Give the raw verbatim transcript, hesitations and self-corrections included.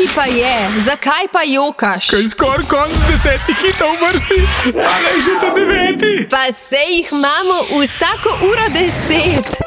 Ki pa je? Zakaj pa jokaš? Kaj skoraj konc desetih hitov v vrsti, tale je že ta deveti. Pa sej jih imamo vsako uro deset.